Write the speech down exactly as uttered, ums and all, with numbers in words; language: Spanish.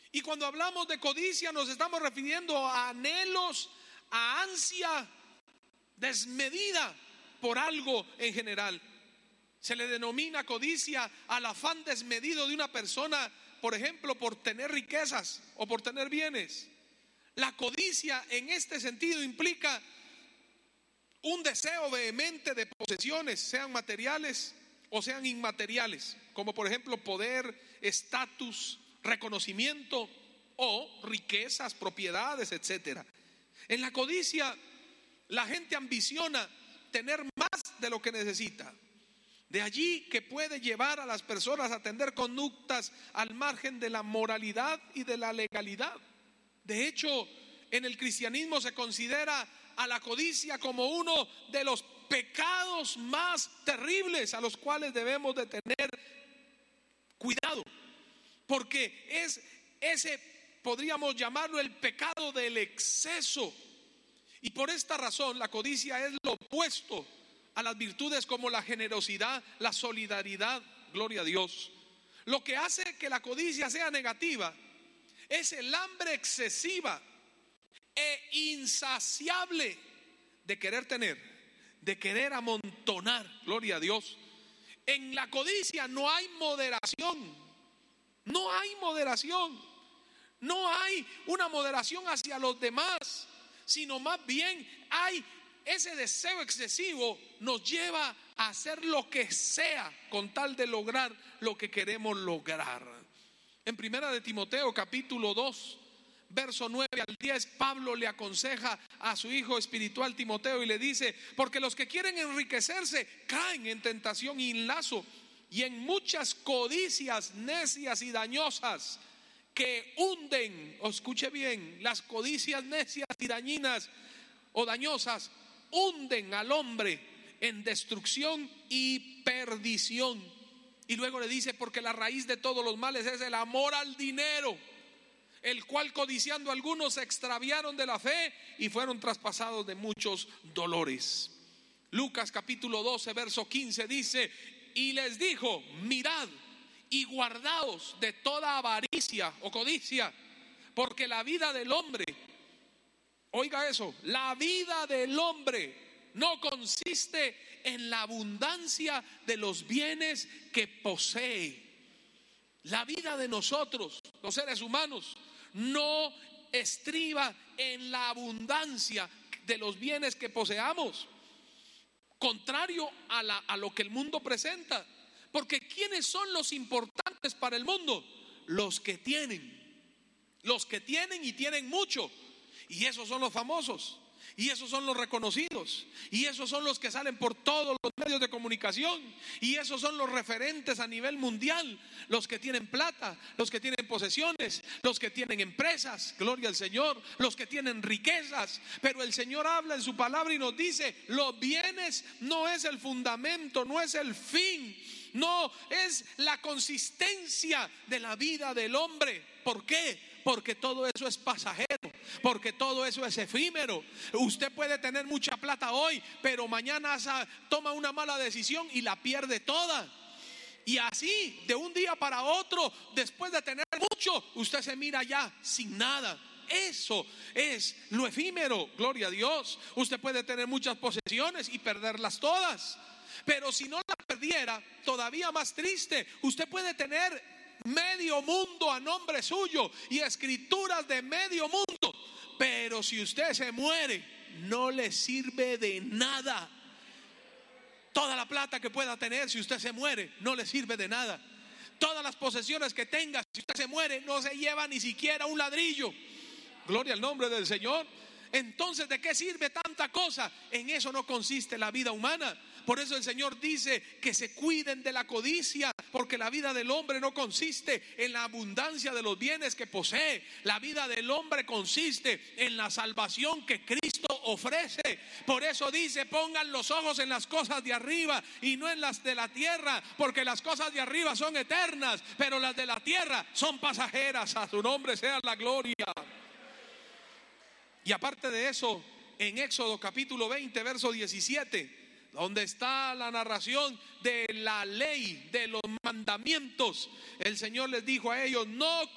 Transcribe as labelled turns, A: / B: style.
A: Y cuando hablamos de codicia nos estamos refiriendo a anhelos, a ansia desmedida por algo en general. Se le denomina codicia al afán desmedido de una persona, por ejemplo, por tener riquezas o por tener bienes. La codicia en este sentido implica un deseo vehemente de posesiones, sean materiales o sean inmateriales, como por ejemplo poder, estatus, reconocimiento o riquezas, propiedades, etcétera. En la codicia la gente ambiciona tener más de lo que necesita. De allí que puede llevar a las personas a tener conductas al margen de la moralidad y de la legalidad. De hecho, en el cristianismo se considera a la codicia como uno de los pecados más terribles a los cuales debemos de tener cuidado, porque es ese, podríamos llamarlo, el pecado del exceso. Y por esta razón la codicia es lo opuesto a las virtudes como la generosidad, la solidaridad, gloria a Dios. Lo que hace que la codicia sea negativa es el hambre excesiva e insaciable de querer tener, de querer amontonar, gloria a Dios. En la codicia no hay moderación, no hay moderación, no hay una moderación hacia los demás, sino más bien hay ese deseo excesivo, nos lleva a hacer lo que sea con tal de lograr lo que queremos lograr. En primera de Timoteo capítulo dos, verso nueve al diez, Pablo le aconseja a su hijo espiritual Timoteo y le dice: porque los que quieren enriquecerse caen en tentación y en lazo y en muchas codicias necias y dañosas que hunden, o escuche bien, las codicias necias y dañinas o dañosas hunden al hombre en destrucción y perdición. Y luego le dice: porque la raíz de todos los males es el amor al dinero, el cual codiciando algunos se extraviaron de la fe y fueron traspasados de muchos dolores. Lucas capítulo doce verso quince dice: y les dijo: mirad y guardaos de toda avaricia o codicia, porque la vida del hombre, oiga eso, la vida del hombre no consiste en la abundancia de los bienes que posee. La vida de nosotros, los seres humanos, no estriba en la abundancia de los bienes que poseamos, contrario a, la, a lo que el mundo presenta. Porque ¿quiénes son los importantes para el mundo? Los que tienen, los que tienen y tienen mucho. Y esos son los famosos, y esos son los reconocidos, y esos son los que salen por todos los medios de comunicación, y esos son los referentes a nivel mundial, los que tienen plata, los que tienen posesiones, los que tienen empresas, gloria al Señor, los que tienen riquezas. Pero el Señor habla en su palabra y nos dice: los bienes no es el fundamento, no es el fin, no es la consistencia de la vida del hombre. ¿Por qué? Porque todo eso es pasajero, porque todo eso es efímero. Usted puede tener mucha plata hoy, pero mañana toma una mala decisión y la pierde toda. Y así, de un día para otro, después de tener mucho, usted se mira ya sin nada. Eso es lo efímero, gloria a Dios. Usted puede tener muchas posesiones y perderlas todas, pero si no la perdiera, todavía más triste, usted puede tener medio mundo a nombre suyo y escrituras de medio mundo, pero si usted se muere, no le sirve de nada. Toda la plata que pueda tener, si usted se muere, no le sirve de nada. Todas las posesiones que tenga, si usted se muere, no se lleva ni siquiera un ladrillo. Gloria al nombre del Señor. Entonces, ¿de qué sirve tanta cosa? En eso no consiste la vida humana. Por eso el Señor dice que se cuiden de la codicia, porque la vida del hombre no consiste en la abundancia de los bienes que posee. La vida del hombre consiste en la salvación que Cristo ofrece. Por eso dice: pongan los ojos en las cosas de arriba y no en las de la tierra, porque las cosas de arriba son eternas, pero las de la tierra son pasajeras. A su nombre sea la gloria. Y aparte de eso, en Éxodo capítulo veinte verso diecisiete, donde está la narración de la ley, de los mandamientos, el Señor les dijo a ellos: no